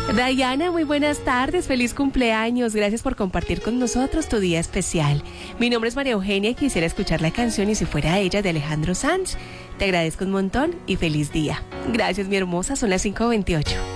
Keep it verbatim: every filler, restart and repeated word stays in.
Dayana, muy buenas tardes, feliz cumpleaños, gracias por compartir con nosotros tu día especial. Mi nombre es María Eugenia y quisiera escuchar la canción Y si fuera ella de Alejandro Sanz. Te agradezco un montón y feliz día. Gracias, mi hermosa, son las cinco veintiocho.